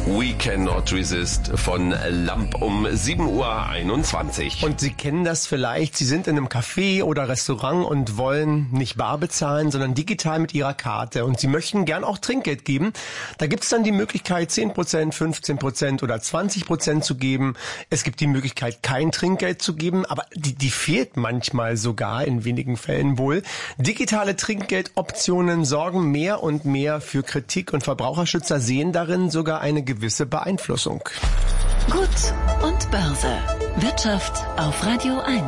We Cannot Resist von Lamp um 7:21 Uhr. Und Sie kennen das vielleicht, Sie sind in einem Café oder Restaurant und wollen nicht bar bezahlen, sondern digital mit Ihrer Karte. Und Sie möchten gern auch Trinkgeld geben. Da gibt es dann die Möglichkeit, 10%, 15% oder 20% zu geben. Es gibt die Möglichkeit, kein Trinkgeld zu geben, aber die fehlt manchmal sogar, in wenigen Fällen wohl. Digitale Trinkgeldoptionen sorgen mehr und mehr für Kritik und Verbraucherschützer sehen darin sogar eine gewisse Beeinflussung. Gut und Börse. Wirtschaft auf Radio 1.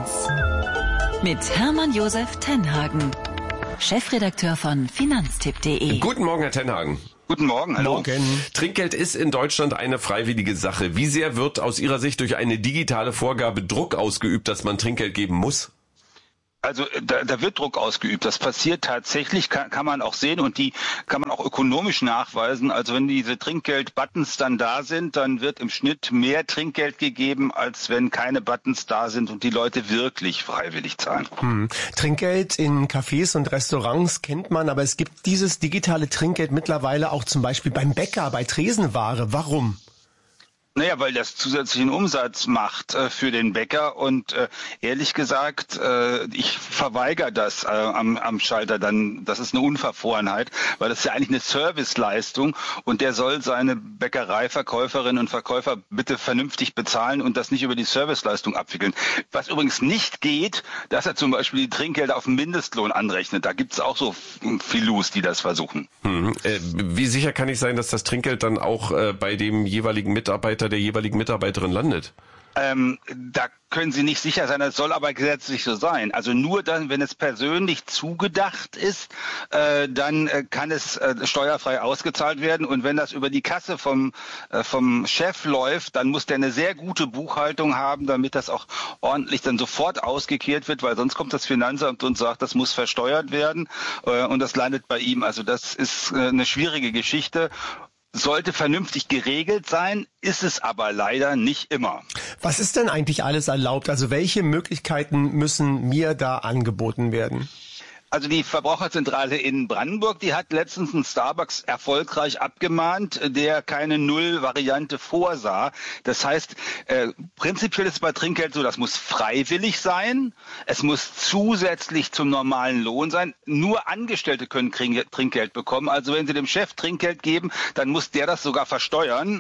Mit Hermann-Josef Tenhagen, Chefredakteur von Finanztipp.de. Guten Morgen, Herr Tenhagen. Guten Morgen, hallo. Morgen. Trinkgeld ist in Deutschland eine freiwillige Sache. Wie sehr wird aus Ihrer Sicht durch eine digitale Vorgabe Druck ausgeübt, dass man Trinkgeld geben muss? Also da wird Druck ausgeübt. Das passiert tatsächlich, kann man auch sehen und die kann man auch ökonomisch nachweisen. Also wenn diese Trinkgeld-Buttons dann da sind, dann wird im Schnitt mehr Trinkgeld gegeben, als wenn keine Buttons da sind und die Leute wirklich freiwillig zahlen. Trinkgeld in Cafés und Restaurants kennt man, aber es gibt dieses digitale Trinkgeld mittlerweile auch zum Beispiel beim Bäcker, bei Tresenware. Warum? Naja, weil das zusätzlichen Umsatz macht für den Bäcker und ehrlich gesagt, ich verweigere das am Schalter dann. Das ist eine Unverfrorenheit, weil das ist ja eigentlich eine Serviceleistung und der soll seine Bäckereiverkäuferinnen und Verkäufer bitte vernünftig bezahlen und das nicht über die Serviceleistung abwickeln. Was übrigens nicht geht, dass er zum Beispiel die Trinkgelder auf den Mindestlohn anrechnet. Da gibt's auch so Filus, die das versuchen. Wie sicher kann ich sein, dass das Trinkgeld dann auch bei dem jeweiligen Mitarbeiter, der jeweiligen Mitarbeiterin landet? Da können Sie nicht sicher sein, das soll aber gesetzlich so sein. Also nur dann, wenn es persönlich zugedacht ist, dann kann es steuerfrei ausgezahlt werden. Und wenn das über die Kasse vom Chef läuft, dann muss der eine sehr gute Buchhaltung haben, damit das auch ordentlich dann sofort ausgekehrt wird, weil sonst kommt das Finanzamt und sagt, das muss versteuert werden und das landet bei ihm. Also das ist eine schwierige Geschichte. Sollte vernünftig geregelt sein, ist es aber leider nicht immer. Was ist denn eigentlich alles erlaubt? Also welche Möglichkeiten müssen mir da angeboten werden? Also die Verbraucherzentrale in Brandenburg, die hat letztens einen Starbucks erfolgreich abgemahnt, der keine Null-Variante vorsah. Das heißt, prinzipiell ist es bei Trinkgeld so, das muss freiwillig sein, es muss zusätzlich zum normalen Lohn sein. Nur Angestellte können Trinkgeld bekommen. Also wenn Sie dem Chef Trinkgeld geben, dann muss der das sogar versteuern.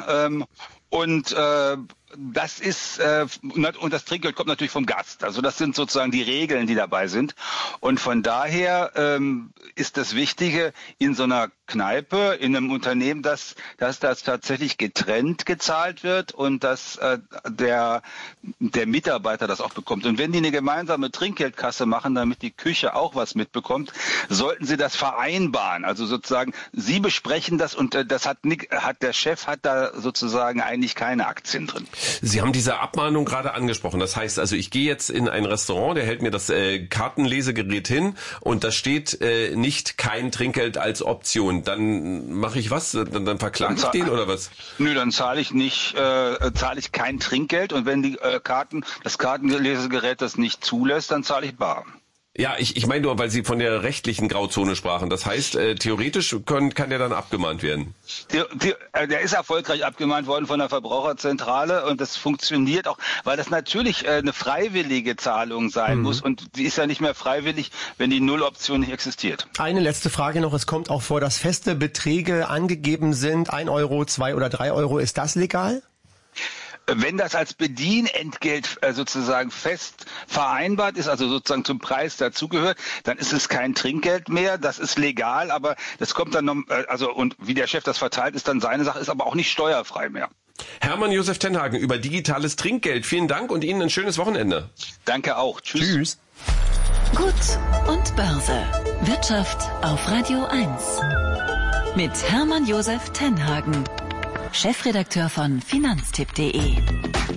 Das ist und das Trinkgeld kommt natürlich vom Gast. Also das sind sozusagen die Regeln, die dabei sind. Und von daher ist das Wichtige in so einer Kneipe, in einem Unternehmen, dass das tatsächlich getrennt gezahlt wird und dass der Mitarbeiter das auch bekommt. Und wenn die eine gemeinsame Trinkgeldkasse machen, damit die Küche auch was mitbekommt, sollten sie das vereinbaren. Also sozusagen, sie besprechen das und der Chef hat da sozusagen eigentlich keine Aktien drin. Sie haben diese Abmahnung gerade angesprochen. Das heißt also, ich gehe jetzt in ein Restaurant, der hält mir das Kartenlesegerät hin und da steht nicht kein Trinkgeld als Option. Dann mache ich was? Dann verklage ich den oder was? Nö, dann zahle ich kein Trinkgeld und wenn das Kartenlesegerät das nicht zulässt, dann zahle ich bar. Ja, ich meine nur, weil Sie von der rechtlichen Grauzone sprachen. Das heißt, theoretisch kann der dann abgemahnt werden. Der ist erfolgreich abgemahnt worden von der Verbraucherzentrale und das funktioniert auch, weil das natürlich eine freiwillige Zahlung sein muss und die ist ja nicht mehr freiwillig, wenn die Nulloption nicht existiert. Eine letzte Frage noch. Es kommt auch vor, dass feste Beträge angegeben sind. 1 Euro, 2 oder 3 Euro. Ist das legal? Wenn das als Bedienentgelt sozusagen fest vereinbart ist, also sozusagen zum Preis dazugehört, dann ist es kein Trinkgeld mehr. Das ist legal, aber das kommt dann und wie der Chef das verteilt, ist dann seine Sache, ist aber auch nicht steuerfrei mehr. Hermann-Josef Tenhagen über digitales Trinkgeld. Vielen Dank und Ihnen ein schönes Wochenende. Danke auch. Tschüss. Gut und Börse. Wirtschaft auf Radio 1. Mit Hermann-Josef Tenhagen, Chefredakteur von Finanztipp.de.